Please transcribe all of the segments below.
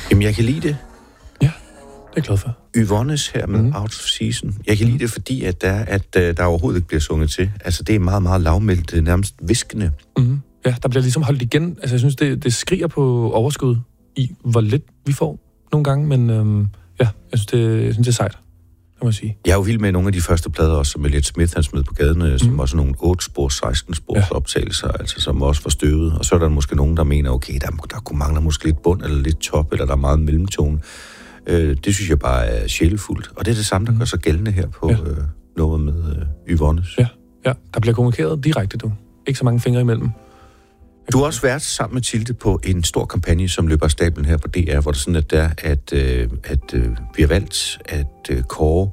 Jamen, jeg kan lide det. Ja, det er jeg glad for. Yvonnes her med Out of Season. Jeg kan lide det, fordi at der overhovedet ikke bliver sunget til. Altså, det er meget, meget lavmældt, nærmest viskende. Mm-hmm. Ja, der bliver ligesom holdt igen. Altså, jeg synes, det skriger på overskud i, hvor lidt vi får nogle gange, men jeg synes, det er sejt, kan man sige. Jeg er jo vild med nogle af de første plader også, som Elliot Smith, han smed på gaden, som også nogle 8-spors, 16-spors optagelser, altså som også var støvet. Og så er der måske nogen, der mener, okay, der kunne mangle måske lidt bund, eller lidt top, eller der er meget mellemtone. Det synes jeg bare er sjælefuldt. Og det er det samme, der gør sig gældende her på noget med Yvonnes. Ja, der bliver kommunikeret direkte, du. Ikke så mange fingre imellem. Du har også været sammen med Tilde på en stor kampagne, som løber af stablen her på DR, hvor det sådan, at vi har valgt at kåre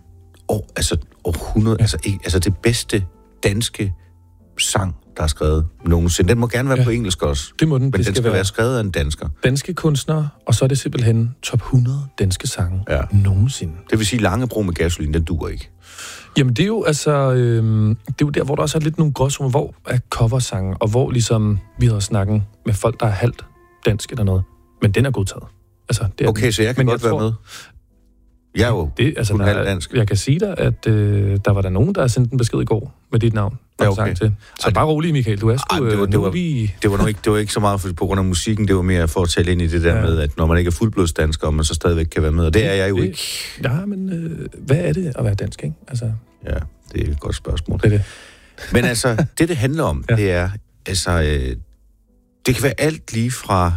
århundrede, altså det bedste danske sang, der er skrevet nogensinde. Den må gerne være på engelsk også. Det må den. Men den skal være skrevet af en dansker. Danske kunstnere, og så er det simpelthen top 100 danske sange nogensinde. Det vil sige, Langebro med Gasolin, den duer ikke. Jamen, det er jo altså... det er jo der, hvor der også er lidt nogle gråzoner, hvor er coversange, og hvor ligesom vi har snakket med folk, der er halvt dansk eller noget. Men den er godtaget. Altså, det er okay, så jeg kan godt være med. Jeg er jo kun halvt dansk. Jeg kan sige dig, at der var der nogen, der sendte en besked i går med dit navn. Ja, okay. Til. Så bare rolig, Michael. Du er sgu... Det var ikke så meget på grund af musikken. Det var mere for at tale ind i det der med, at når man ikke er fuldblodsdansker, man så stadigvæk kan være med. Og det er jeg jo ikke. Ja, men hvad er det at være dansk, ikke? Altså... Ja, det er et godt spørgsmål. Det. Men altså, det handler om, det er... Altså, det kan være alt lige fra...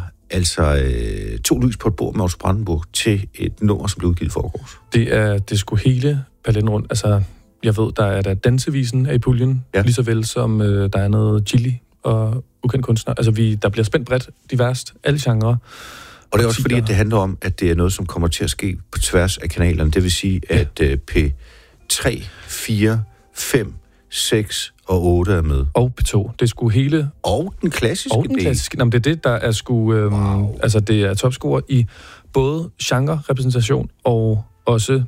To lys på et bord med Otto Brandenburg til et nummer, som blev udgivet i forgårs. Det skulle hele paletten rundt. Altså, jeg ved, der er dansevisen af i puljen, lige så vel som der er noget chili og ukendt kunstner. Altså, der bliver spændt bredt, diverst, alle genrer. Og det er også fordi, at det handler om, at det er noget, som kommer til at ske på tværs af kanalerne. Det vil sige, at P3, 4, 5, 6 og 8 er med. Og P2. Det er sgu hele... Og den klassiske del. Jamen, det er det, der er sgu... Altså, det er topscorer i både genre-repræsentation og også,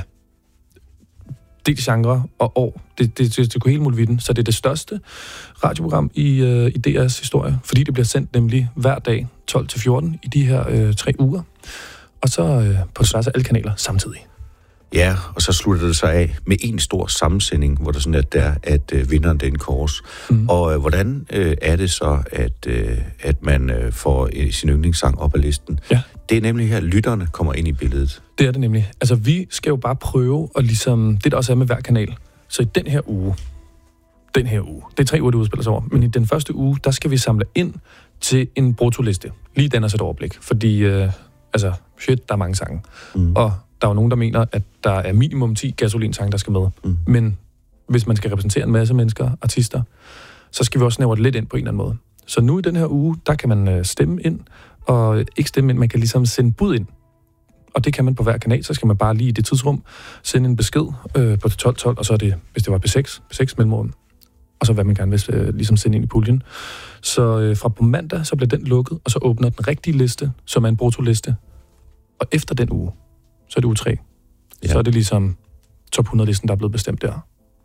del genre og år. Det går helt muligheden. Så det er det største radioprogram i DR's historie, fordi det bliver sendt nemlig hver dag 12-14 i de her 3 uger. Og så på tværs af alle kanaler samtidig. Ja, og så slutter det sig af med en stor sammensending, hvor der sådan at vinderen den kors. Og hvordan er det så, at man får sin yndlingssang op ad listen? Ja. Det er nemlig her, lytterne kommer ind i billedet. Det er det nemlig. Altså, vi skal jo bare prøve at ligesom... Det der også er med hver kanal. Så i den her uge... Det er 3 uger, det udspiller sig over. Men i den første uge, der skal vi samle ind til en bruttoliste. Lige den er så et overblik. Fordi, der er mange sange. Og der er jo nogen, der mener, at der er minimum 10 Gasolin-sange, der skal med. Men hvis man skal repræsentere en masse mennesker, artister, så skal vi også snævre det lidt ind på en eller anden måde. Så nu i den her uge, der kan man stemme ind, og ikke stemme ind, man kan ligesom sende bud ind. Og det kan man på hver kanal, så skal man bare lige i det tidsrum sende en besked på 1212, og så er det, hvis det var P6 mellemrum, og så hvad man gerne vil ligesom sende ind i puljen. Så fra på mandag, så bliver den lukket, og så åbner den rigtige liste, som er en bruttoliste. Og efter den uge, så er det uge 3. Ja. Så er det ligesom top 100-listen, der er blevet bestemt der.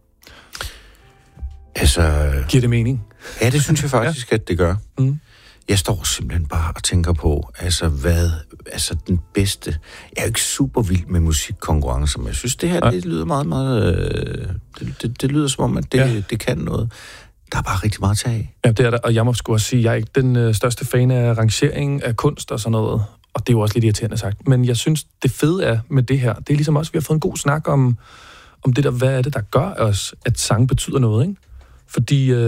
Altså... Giver det mening? Ja, det synes jeg faktisk, at det gør. Jeg står simpelthen bare og tænker på, den bedste... Jeg er jo ikke super vild med musikkonkurrencer, men jeg synes, det her, det lyder meget, meget... Det lyder som om, at det kan noget. Der er bare rigtig meget at tage af. Ja, det er der, og jeg må sgu også sige, at jeg er ikke den største fan af rangering af kunst og sådan noget. Og det er jo også lidt irriterende sagt. Men jeg synes, det fede er med det her, det er ligesom også, vi har fået en god snak om det der, hvad er det, der gør os, at sang betyder noget, ikke? Fordi